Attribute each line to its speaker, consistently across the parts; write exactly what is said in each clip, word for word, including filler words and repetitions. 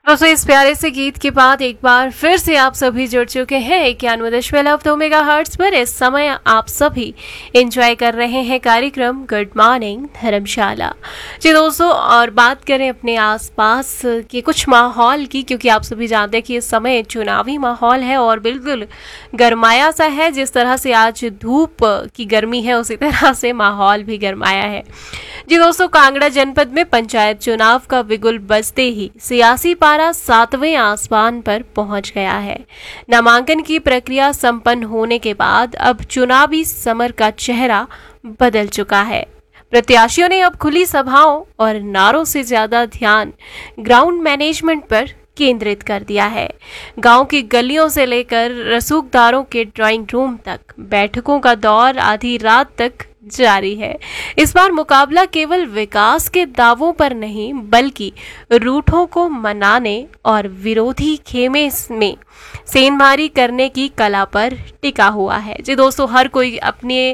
Speaker 1: दोस्तों इस प्यारे से गीत के बाद एक बार फिर से आप सभी जुड़ चुके हैं इक्यानवे दशमलव दो मेगा हर्ट्ज पर। इस समय आप सभी एंजॉय कर रहे हैं कार्यक्रम गुड मॉर्निंग धर्मशाला। जी दोस्तों, और बात करें अपने आसपास के कुछ माहौल की, क्योंकि आप सभी जानते हैं कि इस समय चुनावी माहौल है और बिल्कुल गरमाया सा है। जिस तरह से आज धूप की गर्मी है उसी तरह से माहौल भी गरमाया है। जी दोस्तों, कांगड़ा जनपद में पंचायत चुनाव का बिगुल बजते ही सियासी पारा सातवें आसमान पर पहुंच गया है। नामांकन की प्रक्रिया संपन्न होने के बाद अब चुनावी समर का चेहरा बदल चुका है। प्रत्याशियों ने अब खुली सभाओं और नारों से ज्यादा ध्यान ग्राउंड मैनेजमेंट पर केंद्रित कर दिया है। गांव की गलियों से लेकर रसूखदारों के ड्राइंग रूम तक बैठकों का दौर आधी रात तक जारी है। इस बार मुकाबला केवल विकास के दावों पर नहीं, बल्कि रूठों को मनाने और विरोधी खेमे में सेंधमारी करने की कला पर टिका हुआ है। जी दोस्तों, हर कोई अपने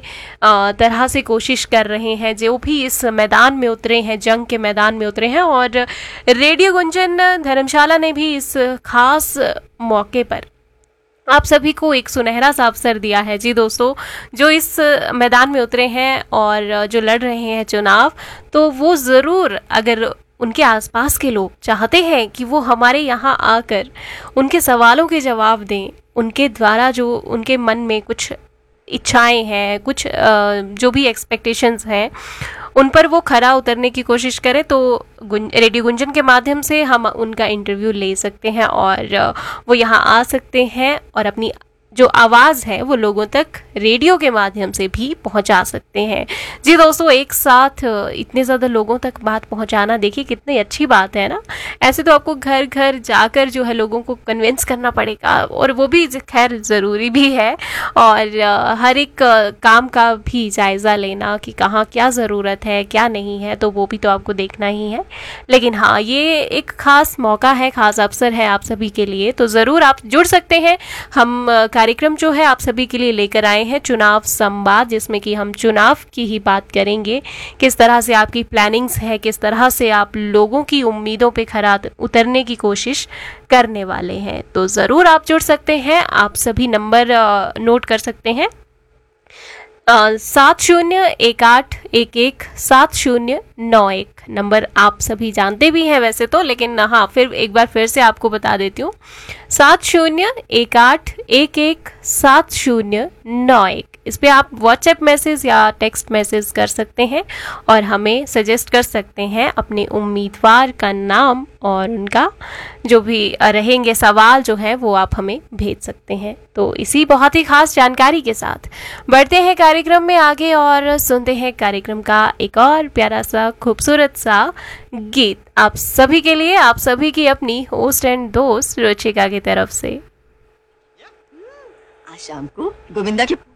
Speaker 1: तरह से कोशिश कर रहे हैं, जो भी इस मैदान में उतरे हैं, जंग के मैदान में उतरे हैं। और रेडियो गुंजन धर्मशाला ने भी इस खास मौके पर आप सभी को एक सुनहरा सा अवसर दिया है। जी दोस्तों, जो इस मैदान में उतरे हैं और जो लड़ रहे हैं चुनाव, तो वो ज़रूर, अगर उनके आसपास के लोग चाहते हैं कि वो हमारे यहाँ आकर उनके सवालों के जवाब दें, उनके द्वारा जो उनके मन में कुछ इच्छाएं हैं, कुछ जो भी एक्सपेक्टेशंस हैं, उन पर वो खरा उतरने की कोशिश करें, तो गुन, रेडियो गुंजन के माध्यम से हम उनका इंटरव्यू ले सकते हैं और वो यहाँ आ सकते हैं और अपनी जो आवाज़ है वो लोगों तक रेडियो के माध्यम से भी पहुंचा सकते हैं। जी दोस्तों, एक साथ इतने ज़्यादा लोगों तक बात पहुंचाना, देखिए कितनी अच्छी बात है ना। ऐसे तो आपको घर घर जाकर जो है लोगों को कन्विंस करना पड़ेगा, और वो भी खैर ज़रूरी भी है। और हर एक काम का भी जायज़ा लेना कि कहाँ क्या ज़रूरत है, क्या नहीं है, तो वो भी तो आपको देखना ही है। लेकिन हाँ, ये एक ख़ास मौका है, ख़ास अवसर है आप सभी के लिए, तो ज़रूर आप जुड़ सकते हैं। हम कार्यक्रम जो है आप सभी के लिए लेकर आए हैं चुनाव संवाद, जिसमें कि हम चुनाव की ही बात करेंगे। किस तरह से आपकी प्लानिंग्स है, किस तरह से आप लोगों की उम्मीदों पे खरा उतरने की कोशिश करने वाले हैं। तो ज़रूर आप जुड़ सकते हैं। आप सभी नंबर नोट कर सकते हैं, सात शून्य एक आठ एक एक सात शून्य नौ एक नंबर आप सभी जानते भी हैं वैसे तो, लेकिन हाँ फिर एक बार फिर से आपको बता देती हूँ, सात शून्य एक आठ एक एक सात शून्य नौ एक। इस पे आप व्हाट्सएप मैसेज या टेक्स्ट मैसेज कर सकते हैं और हमें सजेस्ट कर सकते हैं अपने उम्मीदवार का नाम, और उनका जो भी रहेंगे सवाल जो है वो आप हमें भेज सकते हैं। तो इसी बहुत ही खास जानकारी के साथ बढ़ते हैं कार्यक्रम में आगे और सुनते हैं कार्यक्रम का एक और प्यारा सा खूबसूरत सा गीत आप सभी के लिए, आप सभी की अपनी होस्ट एंड दोस्त रुचिका की तरफ से।
Speaker 2: आज शाम को गोविंदा की